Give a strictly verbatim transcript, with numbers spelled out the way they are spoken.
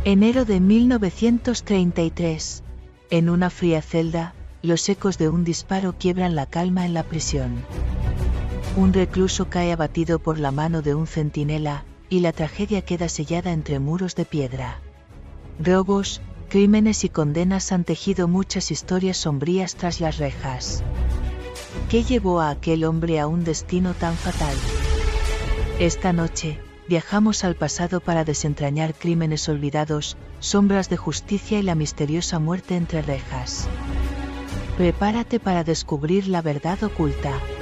Enero de mil novecientos treinta y tres. En una fría celda, los ecos de un disparo quiebran la calma en la prisión. Un recluso cae abatido por la mano de un centinela, y la tragedia queda sellada entre muros de piedra. Robos, crímenes y condenas han tejido muchas historias sombrías tras las rejas. ¿Qué llevó a aquel hombre a un destino tan fatal? Esta noche, viajamos al pasado para desentrañar crímenes olvidados, sombras de justicia y la misteriosa muerte entre rejas. Prepárate para descubrir la verdad oculta.